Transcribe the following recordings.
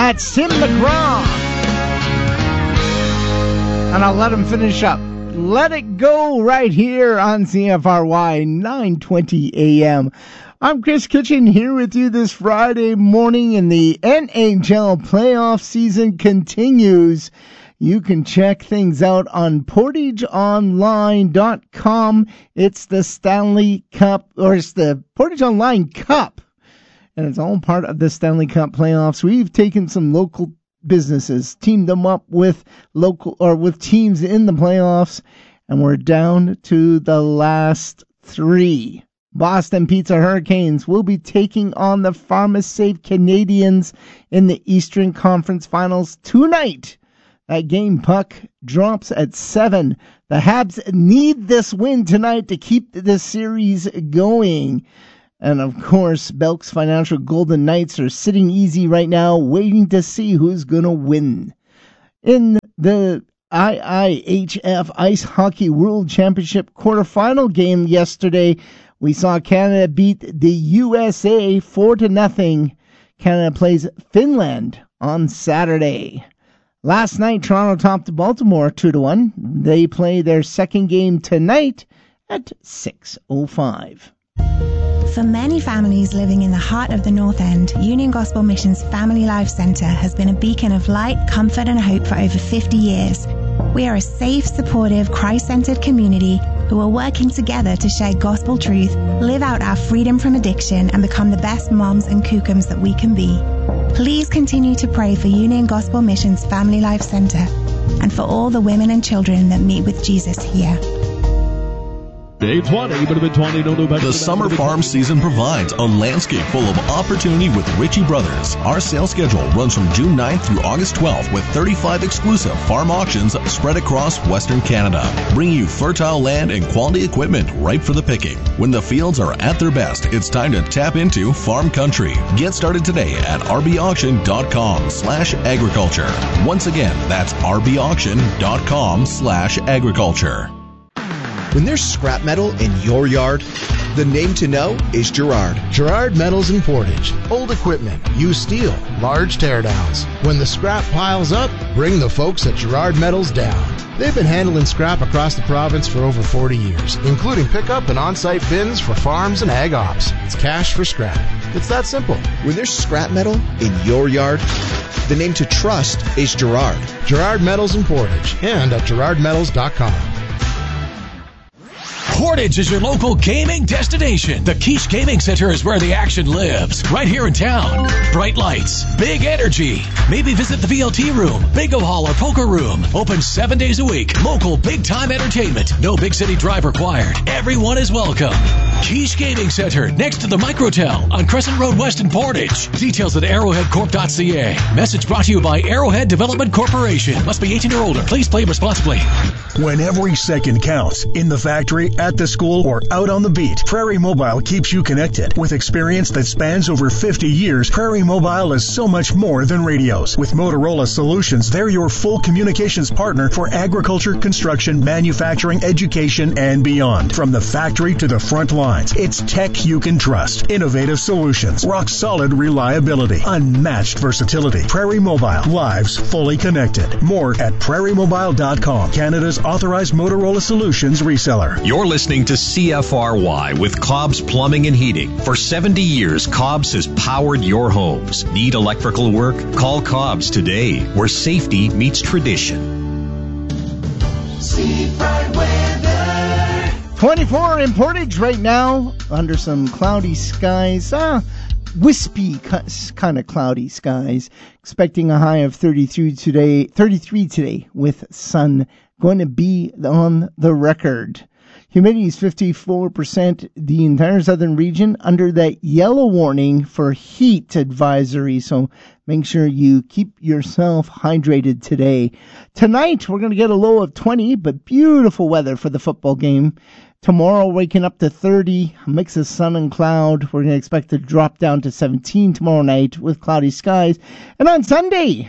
That's Tim McGraw. And I'll let him finish up. Let It Go right here on CFRY 920 AM. I'm Chris Kitchen here with you this Friday morning, and the NHL playoff season continues. You can check things out on PortageOnline.com. It's the Stanley Cup, or it's the Portage Online Cup, and it's all part of the Stanley Cup playoffs. We've taken some local businesses, teamed them up with with teams in the playoffs, and we're down to the last three. Boston Pizza Hurricanes will be taking on the PharmaSafe Canadians in the Eastern Conference Finals tonight. That game puck drops at 7. The Habs need this win tonight to keep this series going. And of course, Belk's Financial Golden Knights are sitting easy right now, waiting to see who's going to win. In the IIHF Ice Hockey World Championship quarterfinal game yesterday, we saw Canada beat the USA 4-0. Canada plays Finland on Saturday. Last night, Toronto topped Baltimore 2-1. They play their second game tonight at 6:05. For many families living in the heart of the North End, Union Gospel Mission's Family Life Centre has been a beacon of light, comfort and hope for over 50 years. We are a safe, supportive, Christ-centered community who are working together to share gospel truth, live out our freedom from addiction, and become the best moms and kookums that we can be. Please continue to pray for Union Gospel Mission's Family Life Centre and for all the women and children that meet with Jesus here. The summer farm season provides a landscape full of opportunity with Ritchie Brothers. Our sales schedule runs from June 9th through August 12th with 35 exclusive farm auctions spread across Western Canada, bringing you fertile land and quality equipment ripe for the picking. When the fields are at their best, it's time to tap into farm country. Get started today at rbauction.com/agriculture. Once again, that's rbauction.com/agriculture. When there's scrap metal in your yard, the name to know is Gerard. Gerard Metals in Portage. Old equipment, used steel, large teardowns. When the scrap piles up, bring the folks at Gerard Metals down. They've been handling scrap across the province for over 40 years, including pickup and on-site bins for farms and ag ops. It's cash for scrap. It's that simple. When there's scrap metal in your yard, the name to trust is Gerard. Gerard Metals in Portage and at gerardmetals.com. Portage is your local gaming destination. The Quiche Gaming Center is where the action lives, right here in town. Bright lights, big energy. Maybe visit the VLT room, bingo hall, or poker room. Open 7 days a week. Local big-time entertainment. No big city drive required. Everyone is welcome. Quiche Gaming Center, next to the Microtel on Crescent Road West in Portage. Details at arrowheadcorp.ca. Message brought to you by Arrowhead Development Corporation. Must be 18 or older. Please play responsibly. When every second counts, in the factory, at the school, or out on the beat, Prairie Mobile keeps you connected. With experience that spans over 50 years, Prairie Mobile is so much more than radios. With Motorola Solutions, they're your full communications partner for agriculture, construction, manufacturing, education, and beyond. From the factory to the front lines, it's tech you can trust. Innovative solutions, rock-solid reliability, unmatched versatility. Prairie Mobile, lives fully connected. More at prairiemobile.com, Canada's authorized Motorola Solutions reseller. You're listening to CFRY with Cobb's Plumbing and Heating. For 70 years, Cobb's has powered your homes. Need electrical work? Call Cobb's today, where safety meets tradition. Seafront weather. 24 in Portage right now, under some cloudy skies. Wispy kind of cloudy skies. Expecting a high of 33 today with sun going to be on the record. Humidity is 54%. The entire southern region under that yellow warning for heat advisory. So make sure you keep yourself hydrated today. Tonight, we're going to get a low of 20, but beautiful weather for the football game. Tomorrow, waking up to 30, mix of sun and cloud. We're going to expect to drop down to 17 tomorrow night with cloudy skies. And on Sunday,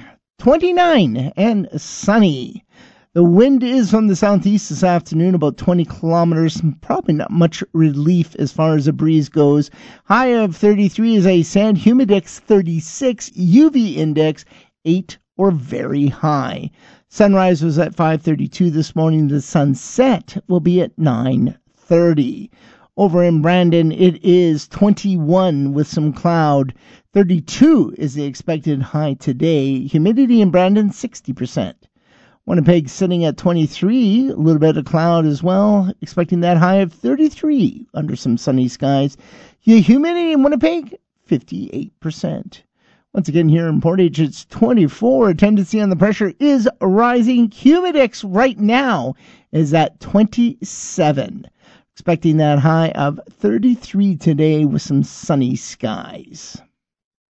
29 and sunny. The wind is from the southeast this afternoon, about 20 kilometers. Probably not much relief as far as the breeze goes. High of 33 is a sand humidex 36, UV index 8 or very high. Sunrise was at 5:32 this morning. The sunset will be at 9:30. Over in Brandon, it is 21 with some cloud. 32 is the expected high today. Humidity in Brandon, 60%. Winnipeg sitting at 23, a little bit of cloud as well. Expecting that high of 33 under some sunny skies. The humidity in Winnipeg, 58%. Once again, here in Portage, it's 24. Tendency on the pressure is rising. Humidex right now is at 27. Expecting that high of 33 today with some sunny skies.